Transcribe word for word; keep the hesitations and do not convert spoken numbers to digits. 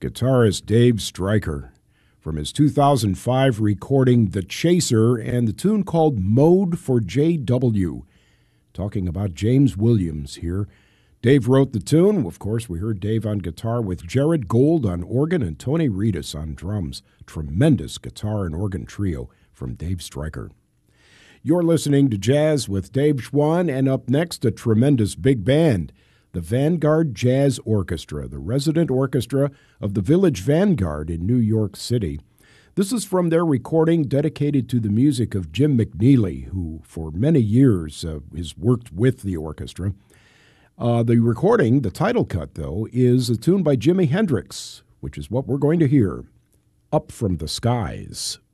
guitarist Dave Stryker from his two thousand five recording The Chaser and the tune called Mode for J W. Talking about James Williams here. Dave wrote the tune. Of course, we heard Dave on guitar with Jared Gold on organ and Tony Reedus on drums. Tremendous guitar and organ trio from Dave Stryker. You're listening to Jazz with Dave Schwann, and up next, a tremendous big band, the Vanguard Jazz Orchestra, the resident orchestra of the Village Vanguard in New York City. This is from their recording dedicated to the music of Jim McNeely, who for many years uh, has worked with the orchestra. Uh, the recording, the title cut, though, is a tune by Jimi Hendrix, which is what we're going to hear, Up from the Skies.